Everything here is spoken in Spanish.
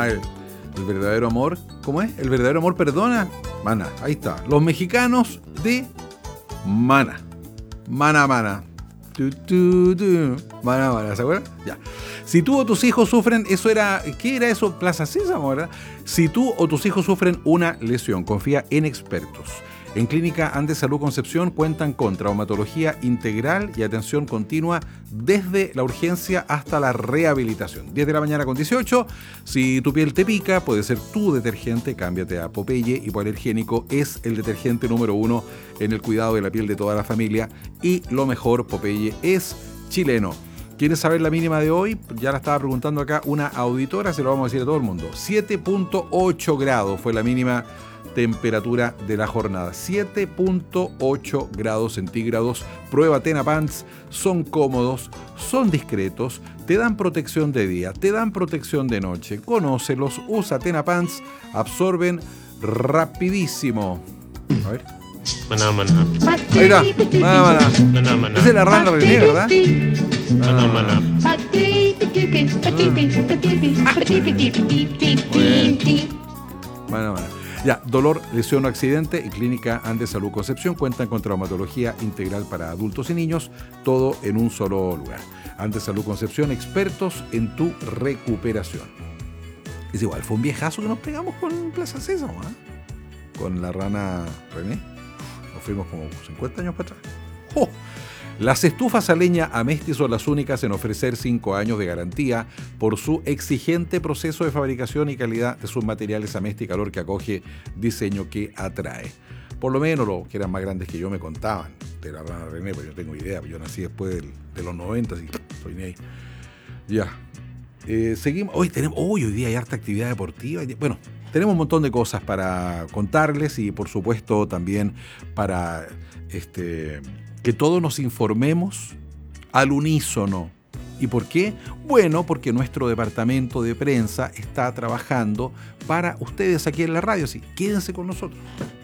el verdadero amor, ¿cómo es? El verdadero amor perdona. Mana, ahí está. Los mexicanos de Mana. Mana. Mana, ¿se acuerdan? Ya. Si tú o tus hijos sufren, ¿qué era eso? Plaza Sésamo, ¿verdad? Si tú o tus hijos sufren una lesión, confía en expertos. En Clínica Andes Salud Concepción cuentan con traumatología integral y atención continua desde la urgencia hasta la rehabilitación. 10 de la mañana con 18. Si tu piel te pica, puede ser tu detergente, cámbiate a Popeye. Hipoalergénico es el detergente número 1 en el cuidado de la piel de toda la familia. Y lo mejor, Popeye es chileno. ¿Quieres saber la mínima de hoy? Ya la estaba preguntando acá una auditora, se lo vamos a decir a todo el mundo. 7.8 grados fue la mínima temperatura de la jornada. 7.8 grados centígrados. Prueba Tena Pants. Son cómodos, son discretos, te dan protección de día, te dan protección de noche. Conócelos, usa Tena Pants, absorben rapidísimo. A ver. Maná. Ahí está. Maná. Esa es la rana René, ¿verdad? Maná. Maná. Ya, dolor, lesión o accidente, en Clínica Andes Salud Concepción cuentan con traumatología integral para adultos y niños, todo en un solo lugar. Andes Salud Concepción, expertos en tu recuperación. Es igual, fue un viejazo que nos pegamos con Plaza Sésamo, ¿eh? Con la rana René. Nos fuimos como 50 años para atrás. ¡Oh! Las estufas a leña Amesti son las únicas en ofrecer 5 años de garantía por su exigente proceso de fabricación y calidad de sus materiales Amesti Calor que acoge, diseño que atrae. Por lo menos los que eran más grandes que yo me contaban de la rana René, pues yo tengo idea, yo nací después de los 90, así que soy ni ahí. Ya. Seguimos. Hoy día hay harta actividad deportiva. Bueno, tenemos un montón de cosas para contarles y por supuesto también para que todos nos informemos al unísono. ¿Y por qué? Bueno, porque nuestro departamento de prensa está trabajando para ustedes aquí en la radio, así quédense con nosotros.